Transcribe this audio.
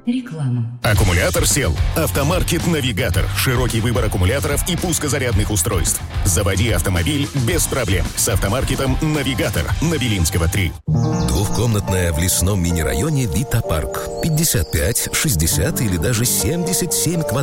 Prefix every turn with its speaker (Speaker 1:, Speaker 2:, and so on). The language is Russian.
Speaker 1: Реклама.
Speaker 2: Аккумулятор сел. Автомаркет «Навигатор». Широкий выбор аккумуляторов и пускозарядных устройств. Заводи автомобиль без проблем. С автомаркетом «Навигатор» на Белинского, 3.
Speaker 3: Двухкомнатная в лесном мини-районе «Вита Парк». 55, 60 или даже 77 квадратов.